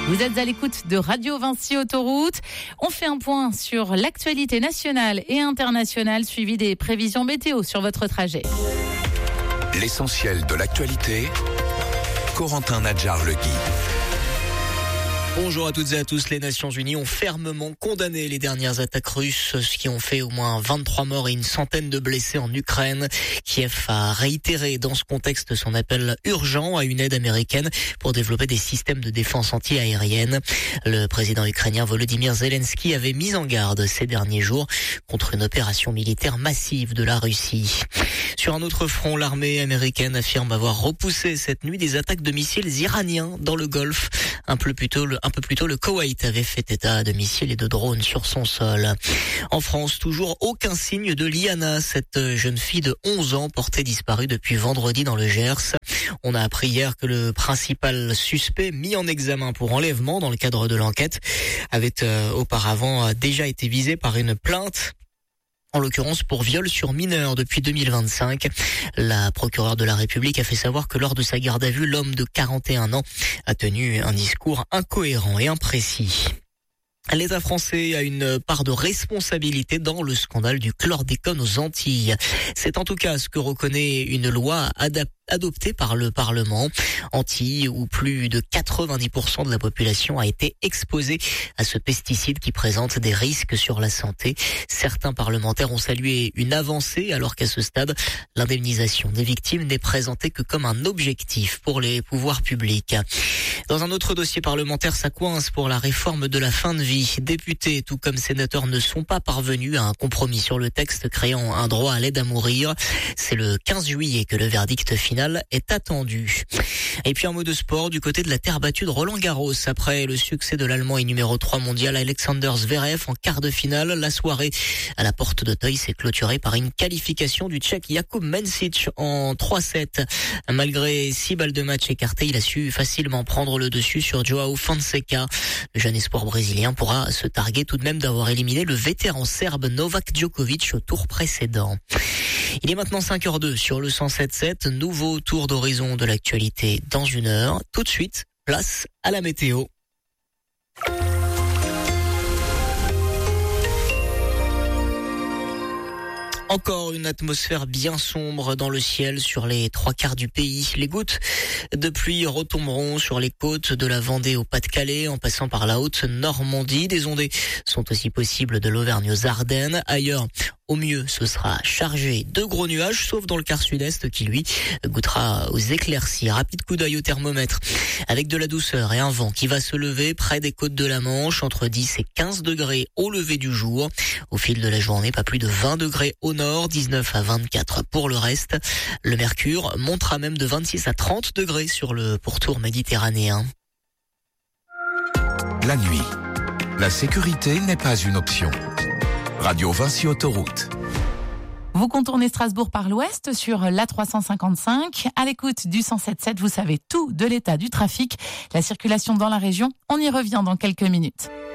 Vous êtes à l'écoute de Radio Vinci Autoroute. On fait un point sur l'actualité nationale et internationale, suivi des prévisions météo sur votre trajet. L'essentiel de l'actualité, Corentin Nadjar-Legui. Bonjour à toutes et à tous. Les Nations Unies ont fermement condamné les dernières attaques russes, ce qui ont fait au moins 23 morts et une centaine de blessés en Ukraine. Kiev a réitéré dans ce contexte son appel urgent à une aide américaine pour développer des systèmes de défense anti-aérienne. Le président ukrainien Volodymyr Zelensky avait mis en garde ces derniers jours contre une opération militaire massive de la Russie. Sur un autre front, l'armée américaine affirme avoir repoussé cette nuit des attaques de missiles iraniens dans le Golfe. Un peu plus tôt, le Koweït avait fait état de missiles et de drones sur son sol. En France, toujours aucun signe de Liana, cette jeune fille de 11 ans portée disparue depuis vendredi dans le Gers. On a appris hier que le principal suspect mis en examen pour enlèvement dans le cadre de l'enquête avait auparavant déjà été visé par une plainte, en l'occurrence pour viol sur mineur depuis 2025. La procureure de la République a fait savoir que lors de sa garde à vue, l'homme de 41 ans a tenu un discours incohérent et imprécis. L'État français a une part de responsabilité dans le scandale du chlordécone aux Antilles. C'est en tout cas ce que reconnaît une loi adoptée par le Parlement. Antilles, où plus de 90% de la population a été exposée à ce pesticide qui présente des risques sur la santé. Certains parlementaires ont salué une avancée, alors qu'à ce stade, l'indemnisation des victimes n'est présentée que comme un objectif pour les pouvoirs publics. Dans un autre dossier parlementaire, ça coince pour la réforme de la fin de vie. Députés, tout comme sénateurs, ne sont pas parvenus à un compromis sur le texte créant un droit à l'aide à mourir. C'est le 15 juillet que le verdict final est attendu. Et puis un mot de sport du côté de la terre battue de Roland-Garros. Après le succès de l'Allemand et numéro 3 mondial Alexander Zverev en quart de finale, la soirée à la porte d'Auteuil s'est clôturée par une qualification du Tchèque Jakub Mencic en 3-7. Malgré 6 balles de match écartées, il a su facilement prendre le dessus sur Joao Fonseca. Le jeune espoir brésilien pourra se targuer tout de même d'avoir éliminé le vétéran serbe Novak Djokovic au tour précédent. Il est maintenant 5h02 sur le 107.7. Nouveau tour d'horizon de l'actualité dans une heure. Tout de suite, place à la météo. Encore une atmosphère bien sombre dans le ciel sur les 3/4 du pays. Les gouttes de pluie retomberont sur les côtes de la Vendée au Pas-de-Calais, en passant par la Haute-Normandie. Des ondées sont aussi possibles de l'Auvergne aux Ardennes. Ailleurs, au mieux, ce sera chargé de gros nuages, sauf dans le quart sud-est qui, lui, goûtera aux éclaircies. Rapide coup d'œil au thermomètre, avec de la douceur et un vent qui va se lever près des côtes de la Manche, entre 10 et 15 degrés au lever du jour. Au fil de la journée, pas plus de 20 degrés au nord, 19 à 24 pour le reste. Le mercure montera même de 26 à 30 degrés sur le pourtour méditerranéen. La nuit, la sécurité n'est pas une option. Radio Vinci Autoroute. Vous contournez Strasbourg par l'ouest sur l'A355. À l'écoute du 107.7, vous savez tout de l'état du trafic, la circulation dans la région. On y revient dans quelques minutes.